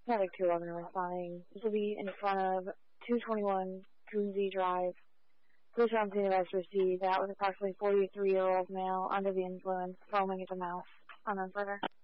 Traffic 211 responding. This will be in front of 221 Coonsey Drive. Police on scene arrest received. That was approximately 43-year-old male under the influence, foaming at the mouth. Unknown further.